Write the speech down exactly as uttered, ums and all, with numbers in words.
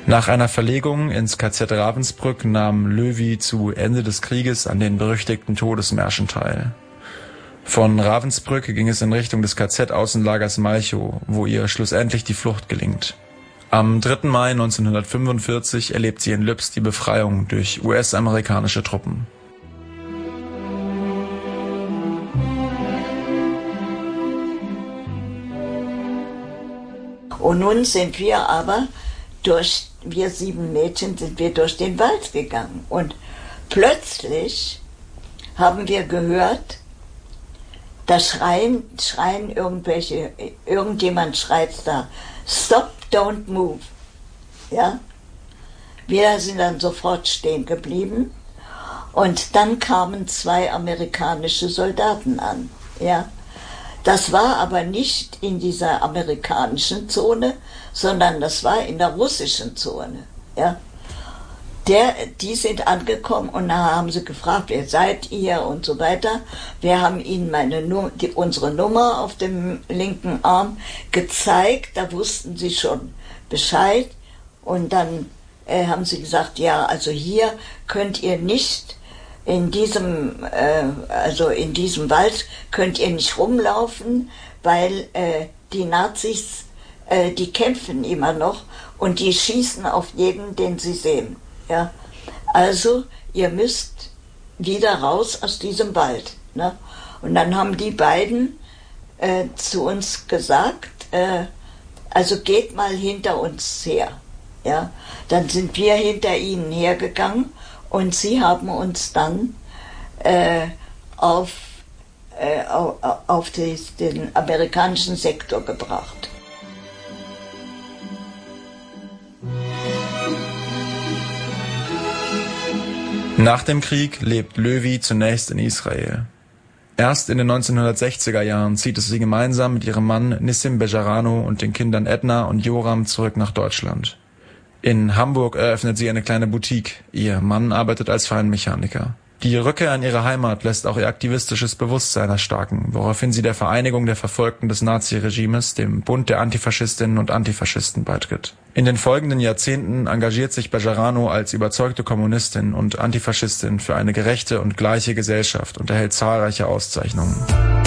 Nach einer Verlegung ins K Z Ravensbrück nahm Loewy zu Ende des Krieges an den berüchtigten Todesmärschen teil. Von Ravensbrück ging es in Richtung des K Z-Außenlagers Malchow, wo ihr schlussendlich die Flucht gelingt. Am dritten Mai neunzehnhundertfünfundvierzig erlebt sie in Lübz die Befreiung durch U S-amerikanische Truppen. Und nun sind wir aber durch, wir sieben Mädchen sind wir durch den Wald gegangen. Und plötzlich haben wir gehört, da schreien, schreien irgendwelche, irgendjemand schreit da, stop, don't move. Ja? Wir sind dann sofort stehen geblieben und dann kamen zwei amerikanische Soldaten an. Ja? Das war aber nicht in dieser amerikanischen Zone, sondern das war in der russischen Zone. Ja? Der, die sind angekommen und da haben sie gefragt, wer seid ihr und so weiter. Wir haben ihnen meine, die, unsere Nummer auf dem linken Arm gezeigt, da wussten sie schon Bescheid. Und dann äh, haben sie gesagt, ja, also hier könnt ihr nicht in diesem, äh, also in diesem Wald könnt ihr nicht rumlaufen, weil äh, die Nazis, äh, die kämpfen immer noch und die schießen auf jeden, den sie sehen. Ja, also ihr müsst wieder raus aus diesem Wald. Ne? Und dann haben die beiden äh, zu uns gesagt, äh, also geht mal hinter uns her. Ja? Dann sind wir hinter ihnen hergegangen und sie haben uns dann äh, auf, äh, auf, auf die, den amerikanischen Sektor gebracht. Nach dem Krieg lebt Loewy zunächst in Israel. Erst in den neunzehnhundertsechziger Jahren zieht es sie gemeinsam mit ihrem Mann Nissim Bejarano und den Kindern Edna und Joram zurück nach Deutschland. In Hamburg eröffnet sie eine kleine Boutique. Ihr Mann arbeitet als Feinmechaniker. Die Rückkehr in ihre Heimat lässt auch ihr aktivistisches Bewusstsein erstarken, woraufhin sie der Vereinigung der Verfolgten des Naziregimes, dem Bund der Antifaschistinnen und Antifaschisten, beitritt. In den folgenden Jahrzehnten engagiert sich Bejarano als überzeugte Kommunistin und Antifaschistin für eine gerechte und gleiche Gesellschaft und erhält zahlreiche Auszeichnungen.